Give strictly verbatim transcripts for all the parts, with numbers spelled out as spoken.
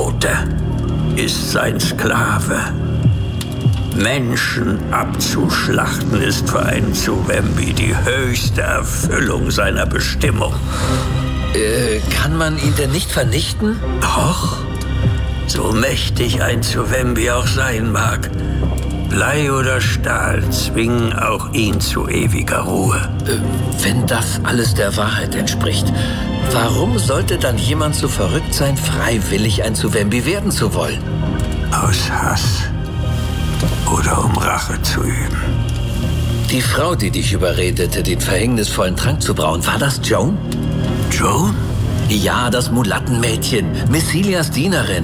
Tote ist sein Sklave. Menschen abzuschlachten ist für einen Tsuvembi die höchste Erfüllung seiner Bestimmung. Äh, kann man ihn denn nicht vernichten? Doch, so mächtig ein Tsuvembi auch sein mag. Blei oder Stahl zwingen auch ihn zu ewiger Ruhe. Äh, wenn das alles der Wahrheit entspricht, warum sollte dann jemand so verrückt sein, freiwillig ein Tsuvembi werden zu wollen? Aus Hass oder um Rache zu üben. Die Frau, die dich überredete, den verhängnisvollen Trank zu brauen, war das Joan? Joan? Ja, das Mulattenmädchen, Messilias Dienerin.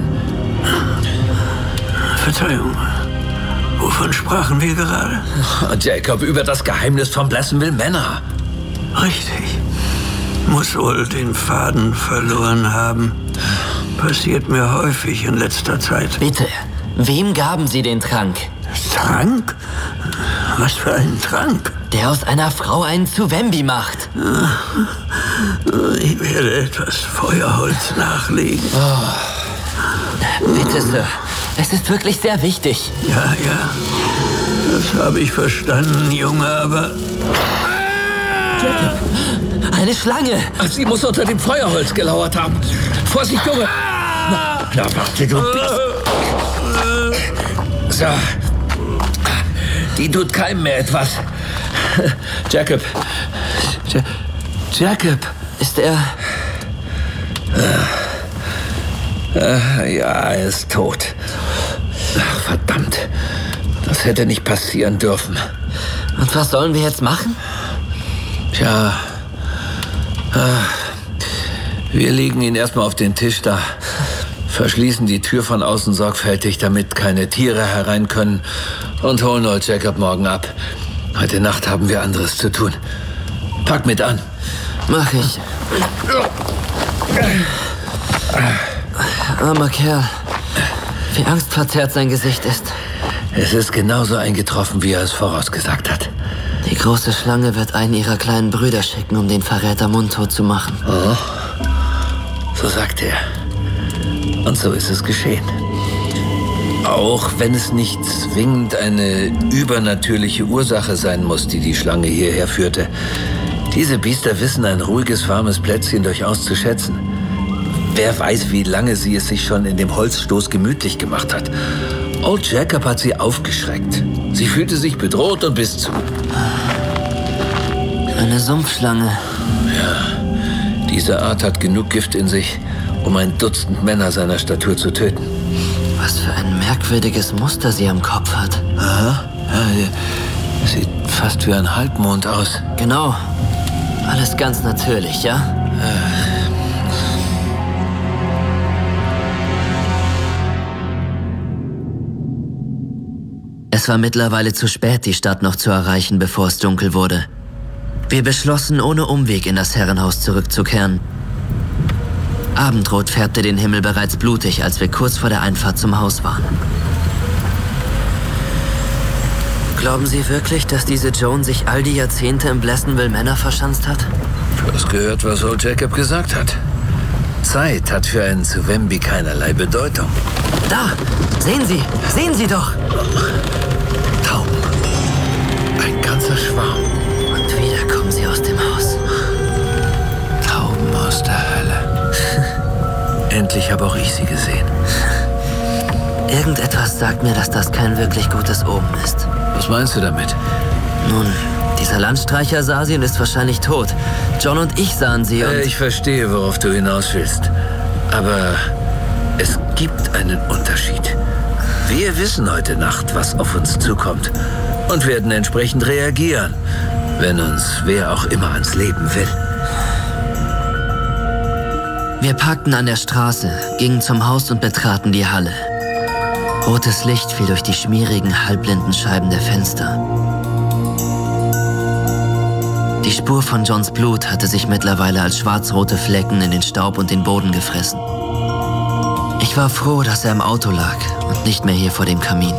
Verzeihung. Wovon sprachen wir gerade? Jacob, über das Geheimnis von Pleasantville Manor. Richtig. Muss wohl den Faden verloren haben. Passiert mir häufig in letzter Zeit. Bitte, wem gaben Sie den Trank? Trank? Was für ein Trank? Der aus einer Frau einen Tsuvembi macht. Ich werde etwas Feuerholz nachlegen. Oh. Bitte, Sir. Es ist wirklich sehr wichtig. Ja, ja. Das habe ich verstanden, Junge, aber... Eine Schlange! Sie muss unter dem Feuerholz gelauert haben. Vorsicht, Junge! Na, na warte, du bist... So. Die tut keinem mehr etwas. Jacob. Ja- Jacob. Ist er... Äh, ja, er ist tot. Ach, verdammt. Das hätte nicht passieren dürfen. Und was sollen wir jetzt machen? Tja. Wir legen ihn erstmal auf den Tisch da. Verschließen die Tür von außen sorgfältig, damit keine Tiere herein können. Und holen Old Jacob morgen ab. Heute Nacht haben wir anderes zu tun. Pack mit an. Mach ich. Armer Kerl. Wie angstverzerrt sein Gesicht ist. Es ist genauso eingetroffen, wie er es vorausgesagt hat. Die große Schlange wird einen ihrer kleinen Brüder schicken, um den Verräter mundtot zu machen. Oh. So sagt er. Und so ist es geschehen. Auch wenn es nicht zwingend eine übernatürliche Ursache sein muss, die die Schlange hierher führte. Diese Biester wissen ein ruhiges, warmes Plätzchen durchaus zu schätzen. Wer weiß, wie lange sie es sich schon in dem Holzstoß gemütlich gemacht hat. Old Jacob hat sie aufgeschreckt. Sie fühlte sich bedroht und biss zu. Eine Sumpfschlange. Ja, diese Art hat genug Gift in sich, um ein Dutzend Männer seiner Statur zu töten. Was für ein merkwürdiges Muster sie am Kopf hat. Aha, ja, sieht fast wie ein Halbmond aus. Genau. Alles ganz natürlich, ja? Äh. Es war mittlerweile zu spät, die Stadt noch zu erreichen, bevor es dunkel wurde. Wir beschlossen, ohne Umweg in das Herrenhaus zurückzukehren. Abendrot färbte den Himmel bereits blutig, als wir kurz vor der Einfahrt zum Haus waren. Glauben Sie wirklich, dass diese Joan sich all die Jahrzehnte im Pleasantville Manor verschanzt hat? Du hast gehört, was Old Jacob gesagt hat. Zeit hat für einen Tsuvembi keinerlei Bedeutung. Da! Sehen Sie! Sehen Sie doch! Tauben. Ein ganzer Schwarm. Und wieder kommen sie aus dem Haus. Tauben aus der Hölle. Endlich habe auch ich sie gesehen. Irgendetwas sagt mir, dass das kein wirklich gutes Omen ist. Was meinst du damit? Nun, dieser Landstreicher sah sie und ist wahrscheinlich tot. John und ich sahen sie und... Äh, ich verstehe, worauf du hinaus willst. Aber es gibt einen Unterschied. Wir wissen heute Nacht, was auf uns zukommt. Und werden entsprechend reagieren, wenn uns wer auch immer ans Leben will. Wir parkten an der Straße, gingen zum Haus und betraten die Halle. Rotes Licht fiel durch die schmierigen, halbblinden Scheiben der Fenster. Die Spur von Johns Blut hatte sich mittlerweile als schwarz-rote Flecken in den Staub und den Boden gefressen. Ich war froh, dass er im Auto lag und nicht mehr hier vor dem Kamin.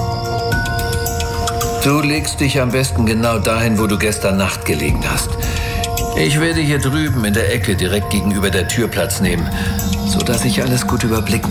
Du legst dich am besten genau dahin, wo du gestern Nacht gelegen hast. Ich werde hier drüben in der Ecke direkt gegenüber der Tür Platz nehmen, sodass ich alles gut überblicken